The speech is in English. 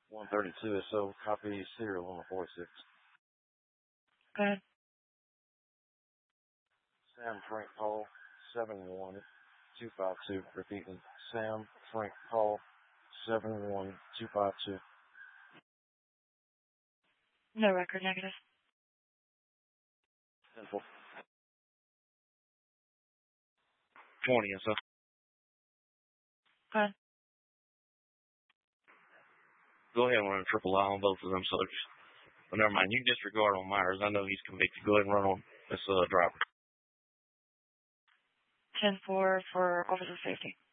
132 SO, copy serial on the 46. Go ahead. Sam Frank Paul, 71252. Repeating, Sam Frank Paul, 71252. No record negative. 10-4. 20 SO. Go ahead. Go ahead and run a triple I on both of them subjects. But never mind, you can disregard on Myers. I know he's convicted. Go ahead and run on this driver. 10-4 for officer safety.